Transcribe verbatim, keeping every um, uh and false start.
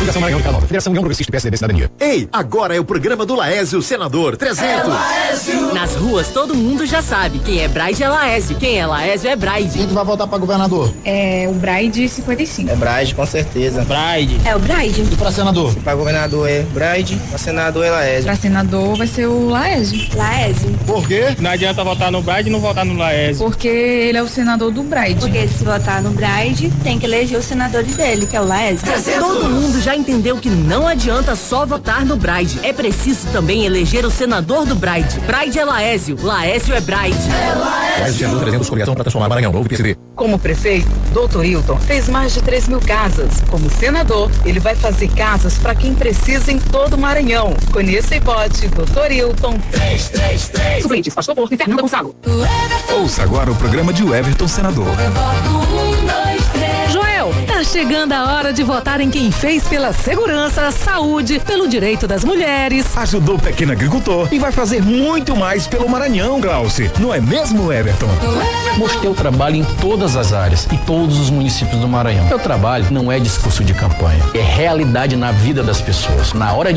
Fundação Maranhão de Carnaval. Federação União Progressista do P S D B Cidadania. Ei, agora é o programa do Laésio Senador trezentos. É Laésio. Nas ruas todo mundo já sabe. Quem é Braide é Laésio. Quem é Laésio é Braide. Quem que vai votar pra governador? É o Braide cinquenta e cinco. É Braide, com certeza. Braide. É o Braide. E pra senador? Se pra governador é Braide, pra senador é Laésio. Pra senador vai ser o Laésio. Laésio. Por quê? Não adianta votar no Braide e não votar no Laésio. Porque ele é o senador do Braide. Porque se votar no Braide, tem que eleger os senadores dele, que é o Laésio. Todo mundo já entendeu que não adianta só votar no Braide. É preciso também eleger o senador do Braide. Braide é Laésio. Laésio é Braide. É Laésio Senador trezentos, coligação para transformar Maranhão Novo P S D. Como prefeito, doutor Hilton fez mais de três mil casas. Como senador, ele vai fazer casas para quem precisa em todo o Maranhão. Conheça e vote doutor Hilton. três três três. Suplentes, Pastor Porto e Fernando Gonçalo. Ouça agora o programa de Everton Senador. Joel, tá chegando a hora de votar em quem fez pela segurança, saúde, pelo direito das mulheres. Ajudou o pequeno agricultor e vai fazer muito mais pelo Maranhão, Glauci. Não é mesmo, Everton? Mostrei o trabalho em todas as áreas e todos os municípios do Maranhão. Meu trabalho não é discurso de campanha, é realidade na vida das pessoas. Na hora de